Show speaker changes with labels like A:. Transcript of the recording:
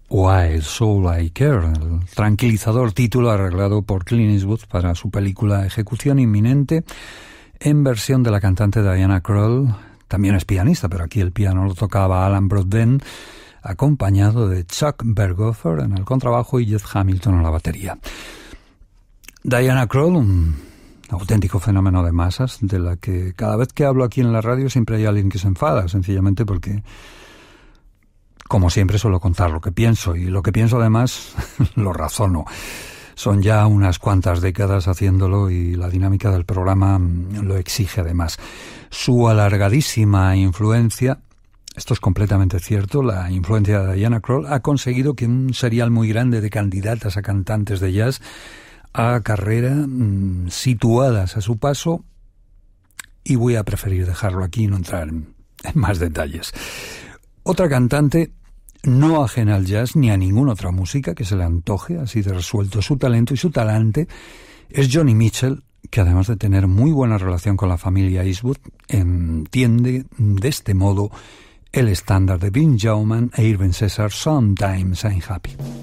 A: Why So I Care, el tranquilizador título arreglado por Clint Eastwood para su película Ejecución Inminente, en versión de la cantante Diana Krall. También es pianista, pero aquí el piano lo tocaba Alan Broadbent, acompañado de Chuck Berghofer en el contrabajo y Jeff Hamilton en la batería. Diana Krall, un auténtico fenómeno de masas, de la que cada vez que hablo aquí en la radio siempre hay alguien que se enfada, sencillamente porque, como siempre, suelo contar lo que pienso, y lo que pienso además lo razono. Son ya unas cuantas décadas haciéndolo y la dinámica del programa lo exige además. Su alargadísima influencia, esto es completamente cierto, la influencia de Diana Krall ha conseguido que un serial muy grande de candidatas a cantantes de jazz a carrera situadas a su paso, y voy a preferir dejarlo aquí y no entrar en más detalles. Otra cantante no ajena al jazz ni a ninguna otra música que se le antoje, así de resuelto su talento y su talante, es Joni Mitchell, que además de tener muy buena relación con la familia Eastwood, entiende de este modo el estándar de Vin Jauman e Irving César, Sometimes I'm Happy.